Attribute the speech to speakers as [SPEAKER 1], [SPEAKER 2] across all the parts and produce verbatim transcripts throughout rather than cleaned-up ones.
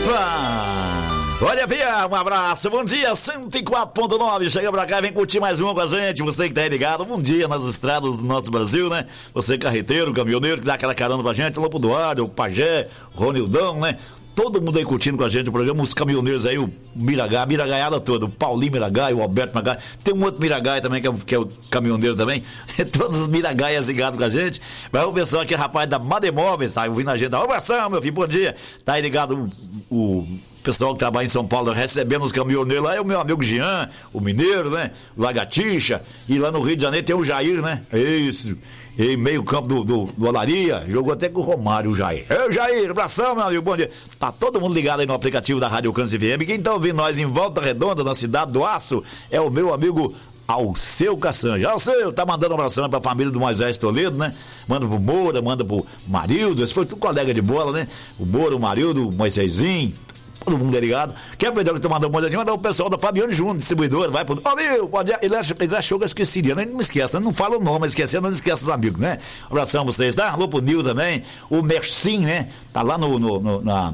[SPEAKER 1] Olha, Pia, um abraço, bom dia, cento e quatro ponto nove, chega pra cá, vem curtir mais uma com a gente, você que tá aí ligado, bom dia nas estradas do nosso Brasil, né? Você carreteiro, caminhoneiro, que dá aquela carona pra gente, alô pro Duarte, o Pajé, o Ronildão, né? Todo mundo aí curtindo com a gente o programa, os caminhoneiros aí, o Miragaia, a Miragaiada toda, o Paulinho Miragaia, o Alberto Miragaia, tem um outro Miragaia também, que é, que é o caminhoneiro também, todos os Miragaias ligados com a gente, mas o pessoal aqui, rapaz, da Mademóveis, tá ouvindo a gente, ô Marção, meu filho, bom dia, tá aí ligado o, o pessoal que trabalha em São Paulo, recebendo os caminhoneiros lá, é o meu amigo Jean, o Mineiro, né, o Lagartixa, e lá no Rio de Janeiro tem o Jair, né, isso, e meio campo do, do, do Olaria, jogou até com o Romário, o Jair. Ô Jair, abração, meu amigo, bom dia. Tá todo mundo ligado aí no aplicativo da Rádio Alcance F M. Quem tá ouvindo nós em Volta Redonda, na Cidade do Aço, é o meu amigo Alceu Caçanja. Alceu, tá mandando um abração pra família do Moisés Toledo, né? Manda pro Moura, manda pro Marildo, esse foi tudo colega de bola, né? O Moura, o Marildo, o Moisésinho, todo mundo é ligado. Quer ver que eu tô mandando um monte de mandar o pessoal da Fabiano Júnior, distribuidora, vai pro. Ó, meu, pode. Ele achou, ele achou que eu esqueceria, né? Não me esquece, né? Não fala o nome, mas esquecendo, não esquece os amigos, né? Um abração pra vocês, tá? Alô pro Nil também, o Mercim, né? Tá lá no, no, no na,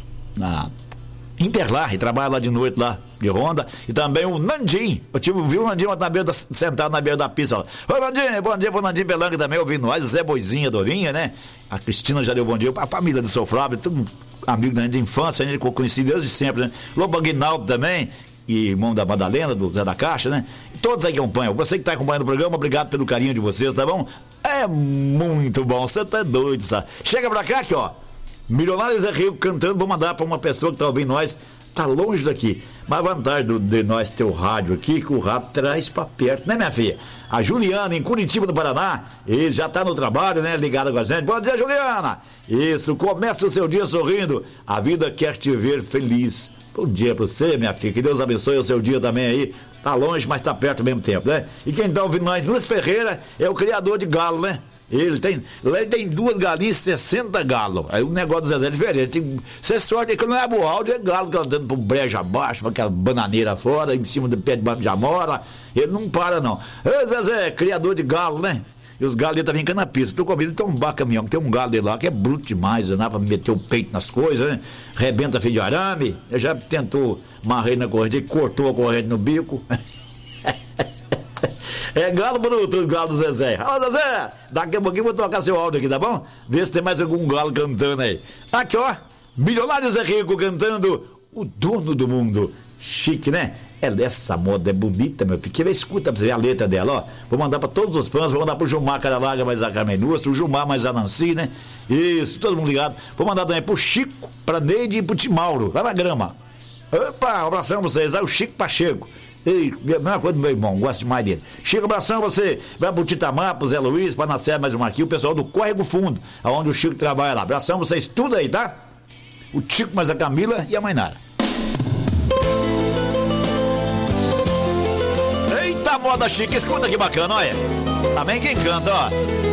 [SPEAKER 1] na Interlar, e trabalha lá de noite lá, de Ronda, e também o Nandim, eu tive, vi o Nandim na beira da, sentado na beira da pista lá. Ô Nandim, bom dia pro Nandim Belanga também, ouvindo nós, o Zé Boizinha, Dorinha, né? A Cristina já deu bom dia, a família do seu Flávio, todo amigo da infância, né? Conhecido desde sempre, né? Lobo Aguinaldo também, e irmão da Madalena, do Zé da Caixa, né? E todos aí que acompanham, você que tá acompanhando o programa, obrigado pelo carinho de vocês, tá bom? É muito bom, você tá doido, sabe? Chega pra cá aqui, ó. Milionários é Rico cantando, vou mandar pra uma pessoa que tá ouvindo nós, tá longe daqui. Mas a vantagem do, de nós ter o rádio aqui, que o rádio traz pra perto, né, minha filha? A Juliana, em Curitiba, no Paraná, e já tá no trabalho, né, ligada com a gente. Bom dia, Juliana! Isso, começa o seu dia sorrindo, a vida quer te ver feliz. Bom dia pra você, minha filha, que Deus abençoe o seu dia também aí. Tá longe, mas tá perto ao mesmo tempo, né? E quem tá ouvindo nós, Luiz Ferreira, é o criador de galo, né? Ele tem, ele tem duas galinhas, sessenta galos. Aí o negócio do Zezé é diferente. Você sorte que não é boaldo, é galo cantando pro brejo abaixo, pra aquela bananeira fora, em cima do pé de jamora. Ele não para, não. Ô Zezé, criador de galo, né? E os galos dele tá vindo na pista. Tô com medo de tombar caminhão, tem um galo dele lá que é bruto demais, né? Pra meter o peito nas coisas, né? Rebenta fio de arame. Ele já tentou marrer na corrente, cortou a corrente no bico. É galo bruto, o galo do Zezé. Alô, Zezé, daqui a pouquinho eu vou tocar seu áudio aqui, tá bom? Vê se tem mais algum galo cantando aí. Aqui, ó, Milionários é Rico cantando O Dono do Mundo. Chique, né? Essa moda é bonita, meu filho. Escuta pra você ver a letra dela, ó. Vou mandar pra todos os fãs, vou mandar pro Gilmar Caravaga, mais a Carmen Lúcia, o Gilmar, mais a Nancy, né? Isso, todo mundo ligado. Vou mandar também pro Chico, pra Neide e pro Timauro, lá na grama. Opa, um abração pra vocês, lá o Chico Pacheco. Ei, a mesma coisa do meu irmão, gosto demais dele. Chico, abração você, vai pro Titamar, pro Zé Luiz, pra Nascer mais uma aqui, o pessoal do Córrego Fundo, aonde o Chico trabalha lá. Abração vocês tudo aí, tá? O Chico, mais a Camila e a Mainara. Eita, moda chique, escuta que bacana, olha. Também quem canta, ó.